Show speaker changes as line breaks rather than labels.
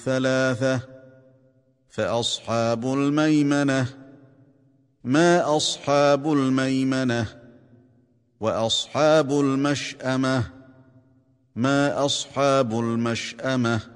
ثلاثة. فأصحاب الميمنة ما أصحاب الميمنة. وأصحاب المشأمة ما أصحاب المشأمة.